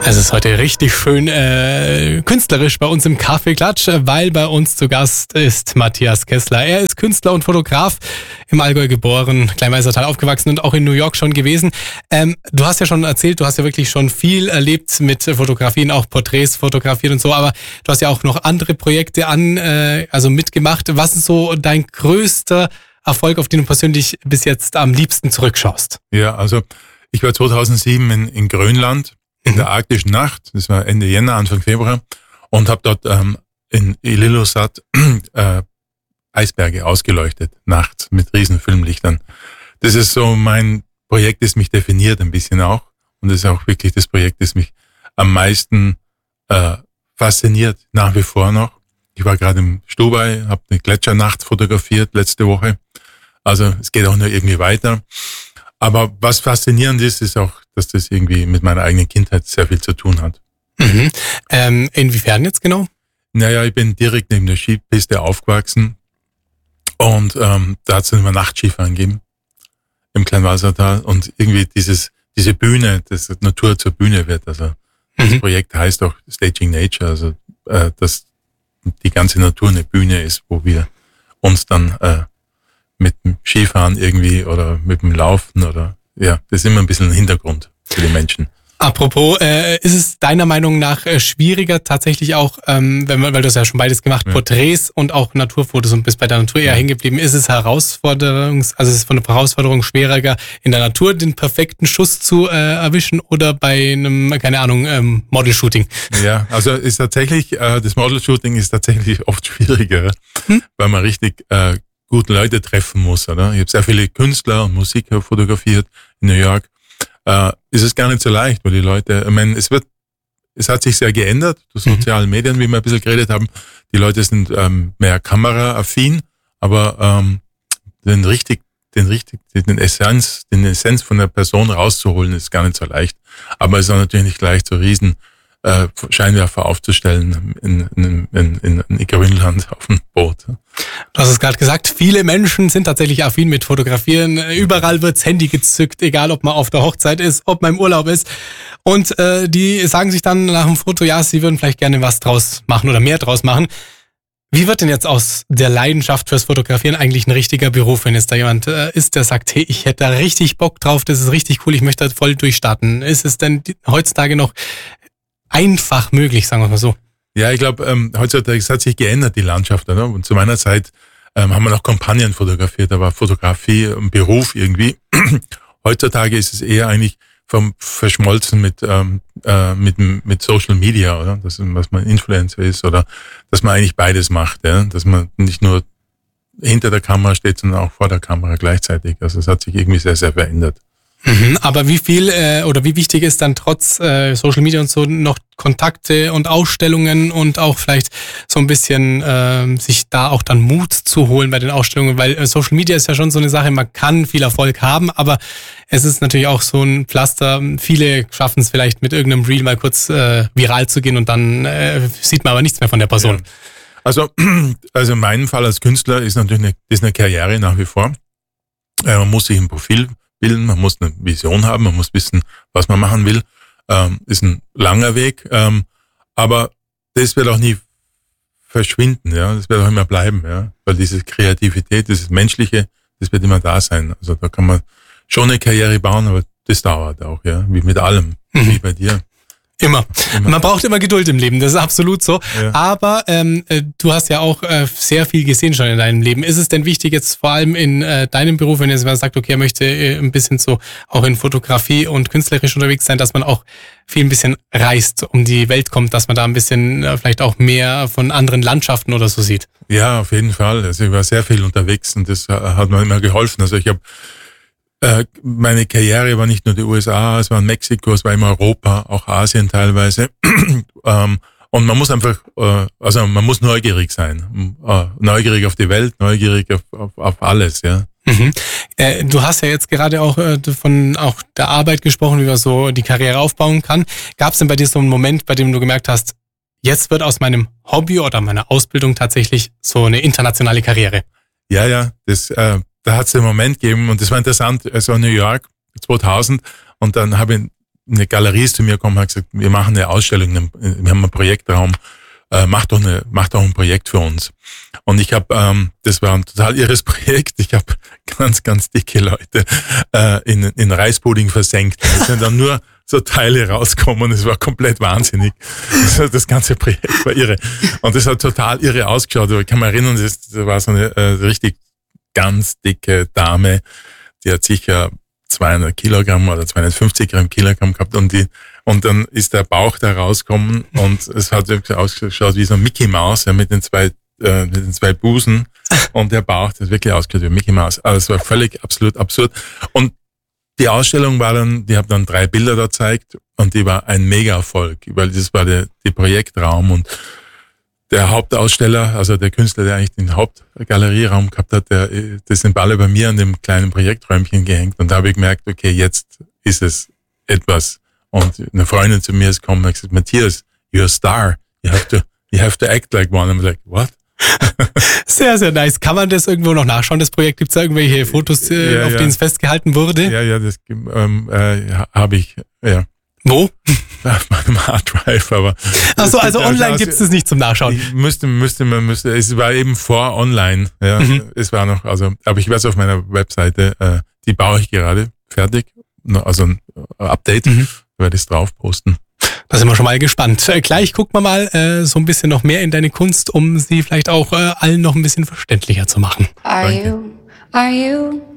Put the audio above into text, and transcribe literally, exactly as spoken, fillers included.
Es ist heute richtig schön äh, künstlerisch bei uns im Kaffeeklatsch, weil bei uns zu Gast ist Matthias Kessler. Er ist Künstler und Fotograf, im Allgäu geboren, Kleinmeistertal aufgewachsen und auch in New York schon gewesen. Ähm, du hast ja schon erzählt, du hast ja wirklich schon viel erlebt mit Fotografien, auch Porträts fotografiert und so, aber du hast ja auch noch andere Projekte an, äh, also mitgemacht. Was ist so dein größter Erfolg, auf den du persönlich bis jetzt am liebsten zurückschaust? Ja, also ich war zweitausendsieben in, in Grönland, in der arktischen Nacht, das war Ende Jänner, Anfang Februar, und habe dort ähm, in Ilulissat äh, Eisberge ausgeleuchtet, nachts mit riesen Filmlichtern. Das ist so mein Projekt, das mich definiert ein bisschen auch, und das ist auch wirklich das Projekt, das mich am meisten äh, fasziniert, nach wie vor noch. Ich war gerade im Stubai, habe eine Gletschernacht fotografiert letzte Woche, also es geht auch nur irgendwie weiter. Aber was faszinierend ist, ist auch, dass das irgendwie mit meiner eigenen Kindheit sehr viel zu tun hat. Mhm. Ähm, inwiefern jetzt genau? Naja, ich bin direkt neben der Skipiste aufgewachsen und ähm, da hat es immer Nachtskifahren gegeben im Kleinwassertal, und irgendwie dieses diese Bühne, dass Natur zur Bühne wird. Also mhm. das Projekt heißt auch Staging Nature, also äh, dass die ganze Natur eine Bühne ist, wo wir uns dann äh, mit dem Skifahren irgendwie oder mit dem Laufen oder, ja, das ist immer ein bisschen ein Hintergrund für die Menschen. Apropos, äh, ist es deiner Meinung nach äh, schwieriger tatsächlich auch, ähm, wenn man, weil du hast ja schon beides gemacht, ja. Porträts und auch Naturfotos und bist bei der Natur eher ja. hängen geblieben, ist es Herausforderungs, also ist es von der Herausforderung schwieriger, in der Natur den perfekten Schuss zu äh, erwischen oder bei einem, keine Ahnung, ähm, Model-Shooting? Ja, also ist tatsächlich, äh, das Model-Shooting ist tatsächlich oft schwieriger, hm? weil man richtig äh, gute Leute treffen muss, oder? Ich habe sehr viele Künstler und Musiker fotografiert in New York. Äh, ist es gar nicht so leicht, weil die Leute, ich meine, es wird, es hat sich sehr geändert, durch soziale Medien, wie wir ein bisschen geredet haben. Die Leute sind ähm, mehr kameraaffin, aber ähm, den richtig, den richtig, den Essenz, den Essenz von der Person rauszuholen, ist gar nicht so leicht. Aber es ist auch natürlich nicht leicht, so riesen äh, Scheinwerfer aufzustellen in, in, in, in, in Grönland auf dem Boot. Du hast es gerade gesagt, viele Menschen sind tatsächlich affin mit Fotografieren. Überall wirds Handy gezückt, egal ob man auf der Hochzeit ist, ob man im Urlaub ist. Und äh, die sagen sich dann nach dem Foto, ja, sie würden vielleicht gerne was draus machen oder mehr draus machen. Wie wird denn jetzt aus der Leidenschaft fürs Fotografieren eigentlich ein richtiger Beruf, wenn jetzt da jemand äh, ist, der sagt, hey, ich hätte da richtig Bock drauf, das ist richtig cool, ich möchte da voll durchstarten. Ist es denn heutzutage noch einfach möglich, sagen wir mal so? Ja, ich glaube, ähm, heutzutage hat sich geändert, die Landschaft, oder? Und zu meiner Zeit ähm, haben wir noch Kampagnen fotografiert, da war Fotografie ein Beruf irgendwie. Heutzutage ist es eher eigentlich vom verschmolzen mit ähm, äh, mit mit Social Media, oder? Das ist, was man Influencer ist, oder dass man eigentlich beides macht, ja? Dass man nicht nur hinter der Kamera steht, sondern auch vor der Kamera gleichzeitig. Also es hat sich irgendwie sehr, sehr verändert. Mhm, aber wie viel äh, oder wie wichtig ist dann trotz äh, Social Media und so noch Kontakte und Ausstellungen und auch vielleicht so ein bisschen äh, sich da auch dann Mut zu holen bei den Ausstellungen, weil äh, Social Media ist ja schon so eine Sache, man kann viel Erfolg haben, aber es ist natürlich auch so ein Pflaster, viele schaffen es vielleicht mit irgendeinem Reel mal kurz äh, viral zu gehen und dann äh, sieht man aber nichts mehr von der Person. Ja. Also, also in meinem Fall als Künstler ist natürlich eine, ist eine Karriere nach wie vor. Äh, man muss sich ein Profil bilden, man muss eine Vision haben, man muss wissen, was man machen will. Ähm, ist ein langer Weg, ähm, aber das wird auch nie verschwinden, ja. Das wird auch immer bleiben, ja. Weil diese Kreativität, dieses Menschliche, das wird immer da sein. Also da kann man schon eine Karriere bauen, aber das dauert auch, ja. Wie mit allem, mhm. wie bei dir. Immer. immer. Man braucht immer Geduld im Leben, das ist absolut so. Ja. Aber ähm, du hast ja auch äh, sehr viel gesehen schon in deinem Leben. Ist es denn wichtig jetzt vor allem in äh, deinem Beruf, wenn jetzt jemand sagt, okay, er möchte äh, ein bisschen so auch in Fotografie und künstlerisch unterwegs sein, dass man auch viel ein bisschen reist, um die Welt kommt, dass man da ein bisschen äh, vielleicht auch mehr von anderen Landschaften oder so sieht? Ja, auf jeden Fall. Also ich war sehr viel unterwegs und das hat mir immer geholfen. Also ich habe meine Karriere war nicht nur die U S A, es war in Mexiko, es war in Europa, auch Asien teilweise. Und man muss einfach, also man muss neugierig sein. Neugierig auf die Welt, neugierig auf, auf, auf alles, ja. Mhm. Äh, du hast ja jetzt gerade auch äh, von auch der Arbeit gesprochen, wie man so die Karriere aufbauen kann. Gab es denn bei dir so einen Moment, bei dem du gemerkt hast, jetzt wird aus meinem Hobby oder meiner Ausbildung tatsächlich so eine internationale Karriere? Ja, ja, das äh, da hat es einen Moment gegeben und das war interessant, also New York zweitausend, und dann habe ich eine Galerie ist zu mir gekommen und hat gesagt, wir machen eine Ausstellung, wir haben einen Projektraum, äh, mach doch eine, mach doch ein Projekt für uns. Und ich habe, ähm, das war ein total irres Projekt. Ich habe ganz, ganz dicke Leute äh, in, in Reispudding versenkt. Es sind dann nur so Teile rauskommen. Es war komplett wahnsinnig. Das, das ganze Projekt war irre. Und das hat total irre ausgeschaut. Ich kann mich erinnern, das, das war so eine äh, richtig ganz dicke Dame, die hat sicher zweihundert Kilogramm oder zweihundertfünfzig Gramm Kilogramm gehabt und die, und dann ist der Bauch da rausgekommen und es hat ausgeschaut wie so ein Mickey Mouse, ja, mit den zwei, äh, mit den zwei Busen und der Bauch, das hat wirklich ausgeschaut wie Mickey Mouse. Also es war völlig absolut absurd. Und die Ausstellung war dann, die habe dann drei Bilder da gezeigt und die war ein Mega-Erfolg, weil das war der, der Projektraum und der Hauptaussteller, also der Künstler, der eigentlich den Hauptgalerieraum gehabt hat, der, das sind alle bei mir an dem kleinen Projekträumchen gehängt. Und da habe ich gemerkt, okay, jetzt ist es etwas. Und eine Freundin zu mir ist gekommen und hat gesagt, Matthias, you're a star. You have to, you have to act like one. Und ich like, what? Sehr, sehr nice. Kann man das irgendwo noch nachschauen, das Projekt? Gibt es da irgendwelche Fotos, äh, ja, auf ja. denen es festgehalten wurde? Ja, ja, das ähm, äh, habe ich, ja. Wo? Auf meinem Harddrive, aber. Achso, also online gibt es das nicht zum Nachschauen. Ich müsste, müsste, man müsste, es war eben vor online, ja. Mhm. Es war noch, also, aber ich werde es auf meiner Webseite, äh, die baue ich gerade fertig, also ein Update, mhm. werde ich es drauf posten. Da sind wir schon mal gespannt. Äh, gleich gucken wir mal äh, so ein bisschen noch mehr in deine Kunst, um sie vielleicht auch äh, allen noch ein bisschen verständlicher zu machen. Are you, are you